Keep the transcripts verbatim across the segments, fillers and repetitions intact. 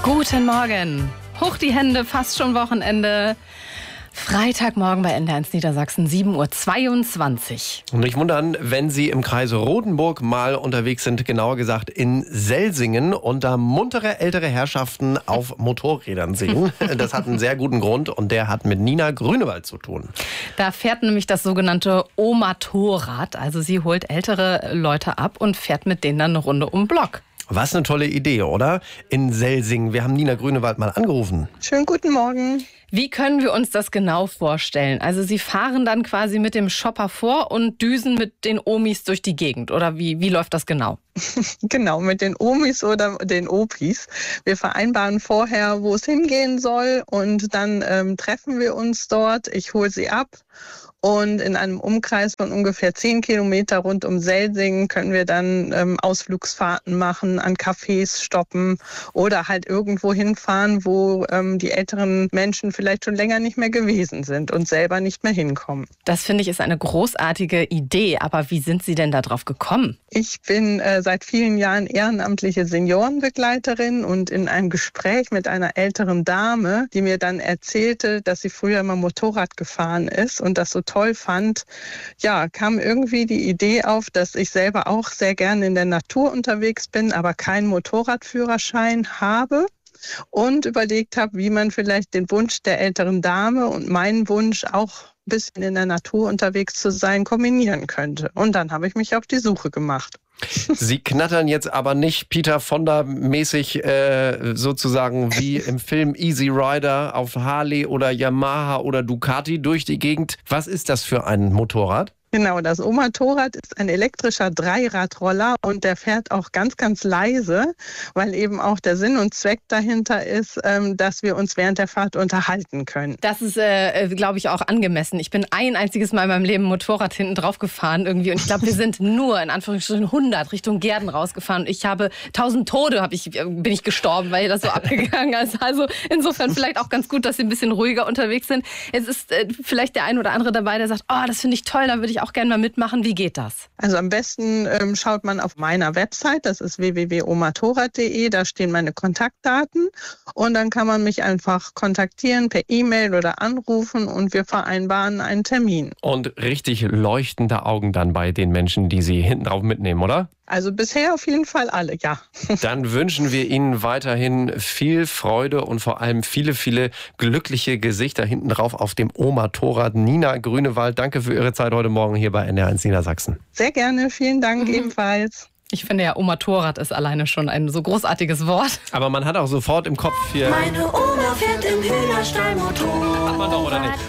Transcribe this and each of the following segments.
Guten Morgen. Hoch die Hände, fast schon Wochenende. Freitagmorgen bei N D R eins Niedersachsen, sieben Uhr zweiundzwanzig. Und nicht wundern, wenn Sie im Kreise Rotenburg mal unterwegs sind, genauer gesagt in Selsingen und da muntere ältere Herrschaften auf Motorrädern sehen. Das hat einen sehr guten Grund und der hat mit Nina Grünewald zu tun. Da fährt nämlich das sogenannte Omatorrad. Also sie holt ältere Leute ab und fährt mit denen dann eine Runde um den Block. Was eine tolle Idee, oder? In Selsingen. Wir haben Nina Grünewald mal angerufen. Schönen guten Morgen. Wie können wir uns das genau vorstellen? Also Sie fahren dann quasi mit dem Shopper vor und düsen mit den Omis durch die Gegend. Oder wie, wie läuft das genau? Genau, mit den Omis oder den Opis. Wir vereinbaren vorher, wo es hingehen soll und dann ähm, treffen wir uns dort. Ich hole sie ab. Und in einem Umkreis von ungefähr zehn Kilometer rund um Selsingen können wir dann ähm, Ausflugsfahrten machen, an Cafés stoppen oder halt irgendwo hinfahren, wo ähm, die älteren Menschen vielleicht schon länger nicht mehr gewesen sind und selber nicht mehr hinkommen. Das finde ich ist eine großartige Idee. Aber wie sind Sie denn da drauf gekommen? Ich bin äh, seit vielen Jahren ehrenamtliche Seniorenbegleiterin und in einem Gespräch mit einer älteren Dame, die mir dann erzählte, dass sie früher mal Motorrad gefahren ist und das so toll fand, ja, kam irgendwie die Idee auf, dass ich selber auch sehr gerne in der Natur unterwegs bin, aber keinen Motorradführerschein habe und überlegt habe, wie man vielleicht den Wunsch der älteren Dame und meinen Wunsch auch ein bisschen in der Natur unterwegs zu sein, kombinieren könnte. Und dann habe ich mich auf die Suche gemacht. Sie knattern jetzt aber nicht Peter Fonda-mäßig äh, sozusagen wie im Film Easy Rider auf Harley oder Yamaha oder Ducati durch die Gegend. Was ist das für ein Motorrad? Genau, das Omatorrad ist ein elektrischer Dreiradroller und der fährt auch ganz, ganz leise, weil eben auch der Sinn und Zweck dahinter ist, dass wir uns während der Fahrt unterhalten können. Das ist, äh, glaube ich, auch angemessen. Ich bin ein einziges Mal in meinem Leben Motorrad hinten drauf gefahren irgendwie und ich glaube, wir sind nur in Anführungsstrichen hundert Richtung Gärden rausgefahren. Ich habe tausend Tode hab ich, bin ich gestorben, weil das so abgegangen ist. Also insofern vielleicht auch ganz gut, dass Sie ein bisschen ruhiger unterwegs sind. Es ist äh, vielleicht der ein oder andere dabei, der sagt, oh, das finde ich toll, da würde ich auch gerne mal mitmachen. Wie geht das? Also am besten ähm, schaut man auf meiner Website, das ist w w w punkt omatorrad punkt de, da stehen meine Kontaktdaten und dann kann man mich einfach kontaktieren per E-Mail oder anrufen und wir vereinbaren einen Termin. Und richtig leuchtende Augen dann bei den Menschen, die Sie hinten drauf mitnehmen, oder? Also bisher auf jeden Fall alle, ja. Dann wünschen wir Ihnen weiterhin viel Freude und vor allem viele, viele glückliche Gesichter hinten drauf auf dem Omatorrad. Nina Grünewald, danke für Ihre Zeit heute Morgen hier bei N D R eins Niedersachsen. Sehr gerne, vielen Dank mhm. ebenfalls. Ich finde ja, Omatorrad ist alleine schon ein so großartiges Wort. Aber man hat auch sofort im Kopf hier... Meine Oma fährt im Hühnerstall Motorrad. Hat man doch, oder nicht?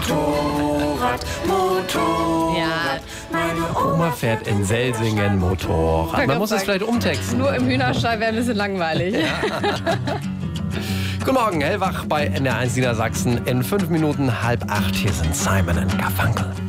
Motorrad, Motorrad. Ja. Meine Oma fährt in Selsingen Motorrad. Man muss es vielleicht umtexten. Nur im Hühnerstall wäre ein bisschen langweilig. Ja. Guten Morgen, hellwach bei N D R eins Niedersachsen. In fünf Minuten halb acht. Hier sind Simon und Garfunkel.